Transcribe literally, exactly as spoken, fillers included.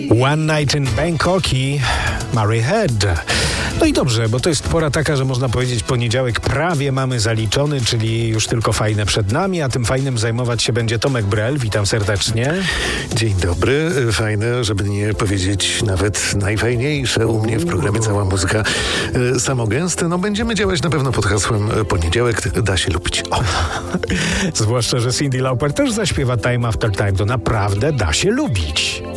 One Night in Bangkok i Mary Head. No i dobrze, bo to jest pora taka, że można powiedzieć, poniedziałek prawie mamy zaliczony, czyli już tylko fajne przed nami, a tym fajnym zajmować się będzie Tomek Brel. Witam serdecznie. Dzień dobry. Fajne, żeby nie powiedzieć nawet najfajniejsze u mnie w programie Cała Muzyka Samogęste. No będziemy działać na pewno pod hasłem poniedziałek da się lubić. O. Zwłaszcza, że Cyndi Lauper też zaśpiewa Time After Time. To naprawdę da się lubić.